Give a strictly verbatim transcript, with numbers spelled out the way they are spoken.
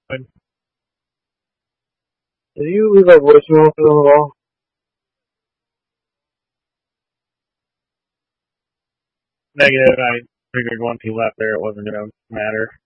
Did you leave a voicemail for them at all? Negative. I figured once he left there, it wasn't going to matter.